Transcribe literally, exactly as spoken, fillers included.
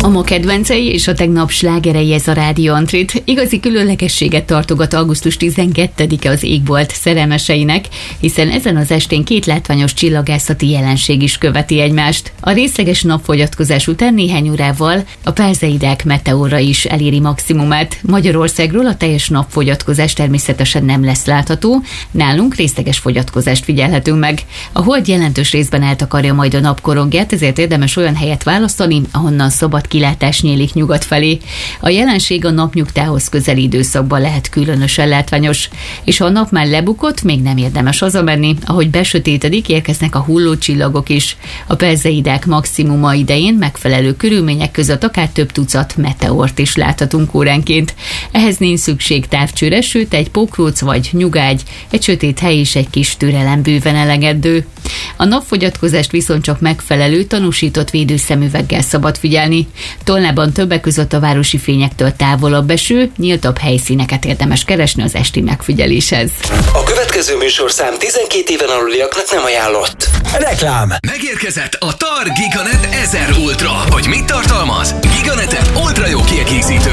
ma kedvencei és a tegnap slágerei, ez a Rádió Antrit. Igazi különlegességet tartogat augusztus tizenkettedike az égbolt szerelmeseinek, hiszen ezen az estén két látványos csillagászati jelenség is követi egymást. A részleges napfogyatkozás után néhány órával a Perseidák meteora is eléri maximumát. Magyarországról a teljes napfogyatkozás természetesen nem lesz látható, nálunk részleges fogyatkozást figyelhetünk meg. A hold jelentős részben eltakarja majd a napkorongját, ezért érdemes olyan helyet választani, ahonnan szabad kilátás nyílik nyugat felé. A jelenség a napnyugtához közeli időszakban lehet különösen látványos, és ha a nap már lebukott, még nem érdemes hazamenni. Ahogy besötétedik, érkeznek a hullócsillagok is. A Perseidák maximuma idején megfelelő körülmények között akár több tucat meteort is láthatunk óránként. Ehhez nincs szükség távcsőre, sőt egy pókróc vagy nyugágy, egy sötét hely és egy kis türelem bőven elegendő. A napfogyatkozást viszont csak megfelelő, tanúsított védőszemüveggel szabad figyelni. Tolnában többek között a városi fényektől távolabb eső, nyíltabb helyszíneket érdemes keresni az esti megfigyeléshez. A következő műsorszám tizenkét éven aluliaknak nem ajánlott. Reklám! Megérkezett a TAR Giganet ezer Ultra. Hogy mit tartalmaz? Giganetet ultra jó kiegészítő